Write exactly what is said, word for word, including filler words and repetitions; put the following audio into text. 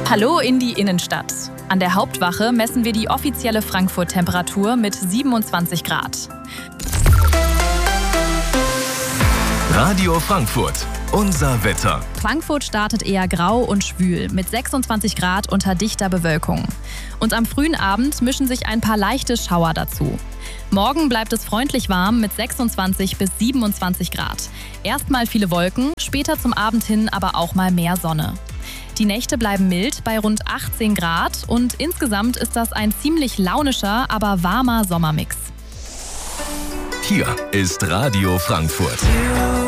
Hallo in die Innenstadt. An der Hauptwache messen wir die offizielle Frankfurt-Temperatur mit siebenundzwanzig Grad. Radio Frankfurt, unser Wetter. Frankfurt startet eher grau und schwül mit sechsundzwanzig Grad unter dichter Bewölkung. Und am frühen Abend mischen sich ein paar leichte Schauer dazu. Morgen bleibt es freundlich warm mit sechsundzwanzig bis siebenundzwanzig Grad. Erstmal viele Wolken, später zum Abend hin aber auch mal mehr Sonne. Die Nächte bleiben mild bei rund achtzehn Grad und insgesamt ist das ein ziemlich launischer, aber warmer Sommermix. Hier ist Radio Frankfurt.